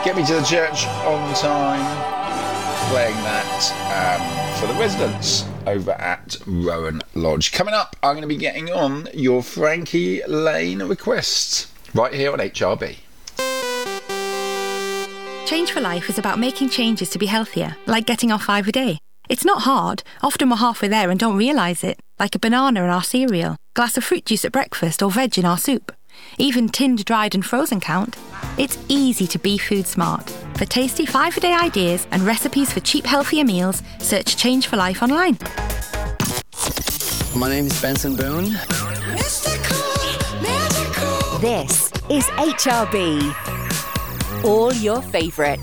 Get Me to the Church on Time. Playing that for the residents over at Rowan Lodge. Coming up, I'm going to be getting on your Frankie Lane requests right here on HRB. Change for Life is about making changes to be healthier, like getting off 5 a day. It's not hard. Often we're halfway there and don't realise it, like a banana in our cereal, glass of fruit juice at breakfast or veg in our soup. Even tinned, dried and frozen count. It's easy to be food smart. For tasty 5-a-day ideas and recipes for cheap, healthier meals, search Change for Life online. My name is Benson Boone. Mystical, magical. This is HRB. All your favourites.